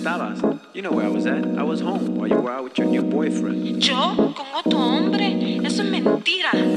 estabas? You know where I was at. I was home while you were out with your new boyfriend. ¿Yo? ¿Con otro hombre? Eso es mentira.